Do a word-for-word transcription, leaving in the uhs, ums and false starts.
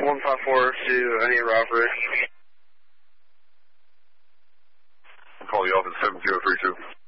one five four to any robbery. I'll call you off at seven zero three two.